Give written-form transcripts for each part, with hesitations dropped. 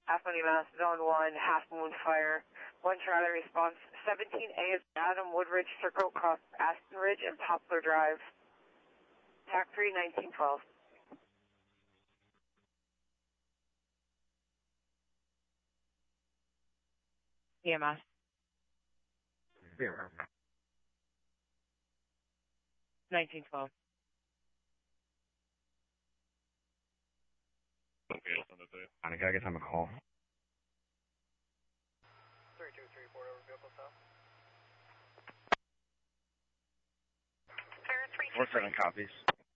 Half Moon Mass, Zone 1, Half Moon Fire. 1 Charlie response. 17A is Adam Woodridge Circle across Aston Ridge and Poplar Drive. TAC 3, 1912. EMS. Zero. 1912. Okay, I'll send it to you. I gotta get time to call. 3234 over vehicle south. 47 copies.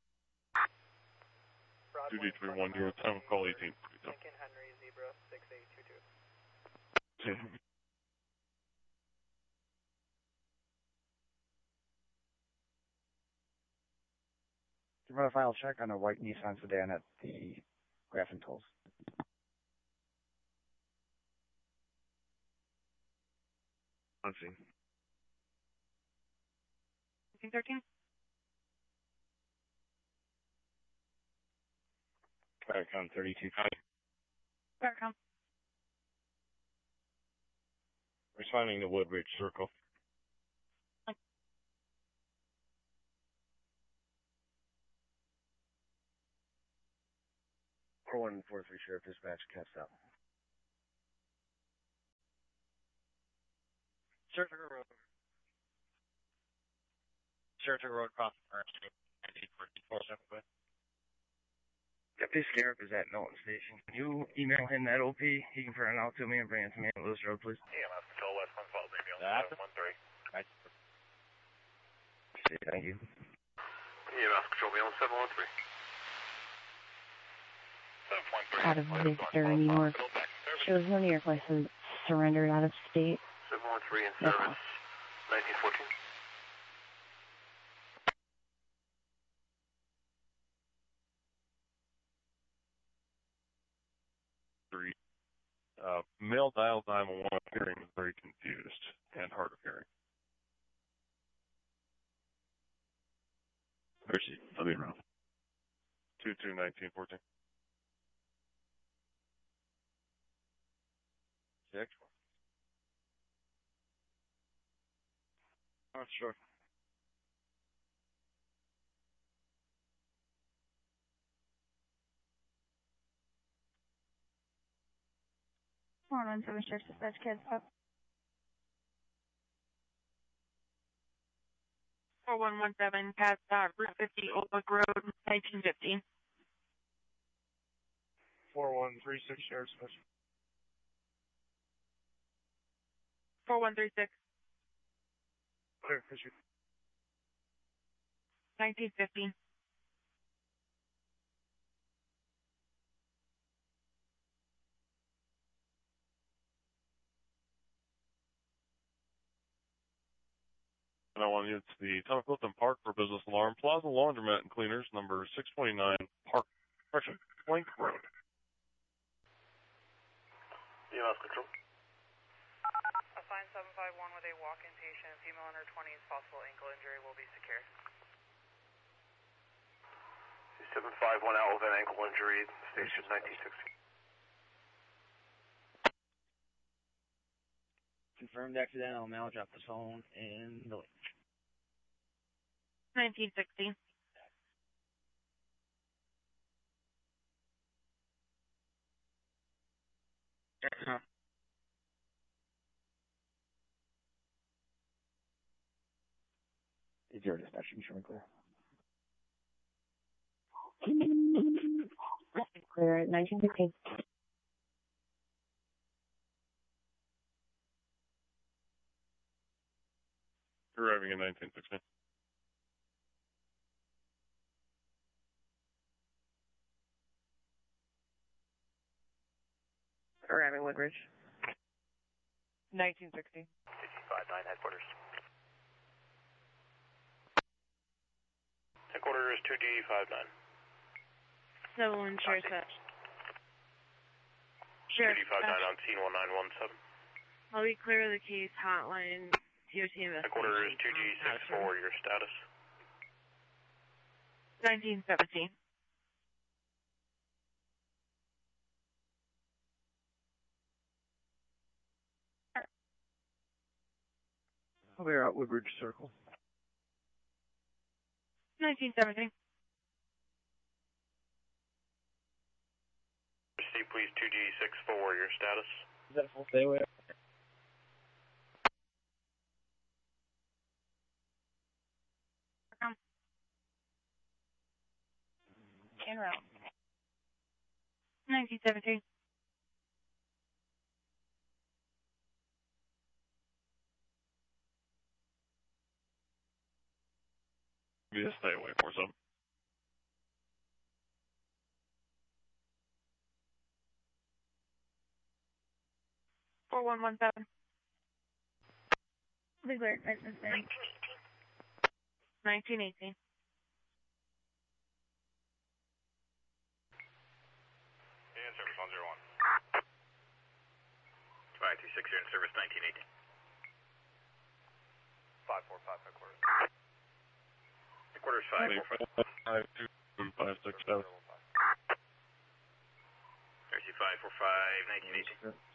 2D31, you were 10, call 18. Lincoln Henry Zebra 6822. Give me a final check on a white Nissan sedan at the Grafton Tolls. Let's see. 13? Claricon 32. Claricon. Responding to Woodridge Circle. 4143 Sheriff Dispatch, cast out. Saratoga Road. Saratoga Road, crossing Orange Street, 9844 Deputy Scarab is at Milton Station. Can you email him that OP? He can print it out to me and bring it to me at Lewis Road, please. EMS Control West 112, email 713. Right. Thank you. EMS Control Beyond 713. 713. Out of Victor, New York. Shows no New York license. Surrendered out of state. 713 in service. 1914. Male dial 911 hearing is very confused and hard of hearing. Where's she? I'll be around. 221914. 6? Oh, sure. Come on, 17 Sheriff's Dispatch, kids up. 4117, past Route 50, Old Brook Road, 1915. 4136 Sheriff's Dispatch. 4136, Clear, issue. 1915. And I want you to the Tunnel Clifton Park for Business Alarm Plaza Laundromat and Cleaners, number 629 Park, correction, Plank Road. EMS Control. Assigned 751 with a walk-in patient, female under 20's possible ankle injury will be secured. 751 out with an ankle injury, station 1960. Confirmed accidental mail, drop the phone in the lake. 1960. It's your dispatch, you should be clear. Clear at 1915. Arriving in 1916. Arriving Woodridge. 1960. 59 headquarters. Headquarters 2D59. 71 Sheriff's Dispatch. 2D59 on scene 1917. I'll be clear of the case hotline. DOT investigation. Headquarters 2D64, your status. 1917. We're at Woodbridge Circle. 1917. Steve, please, 2G64, your status? Is that full stay away? En route. 1917. Be a stay away for some. Four 4117. Bigler, 1918. In service 101. 526 here in service 1918. 545 headquarters. Headquarters 545. 527 567. RC 545 1918.